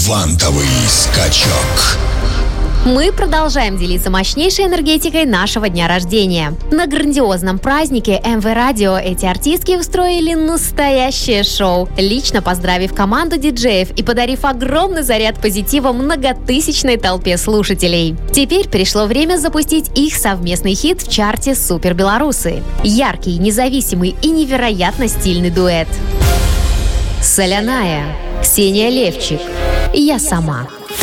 Квантовый скачок. Мы продолжаем делиться мощнейшей энергетикой нашего дня рождения. На грандиозном празднике МВ Радио эти артистки устроили настоящее шоу, лично поздравив команду диджеев и подарив огромный заряд позитива многотысячной толпе слушателей. Теперь пришло время запустить их совместный хит в чарте «Супер Белорусы». Яркий, независимый и невероятно стильный дуэт. «Соляная», Ксения Левчик, «Я сама».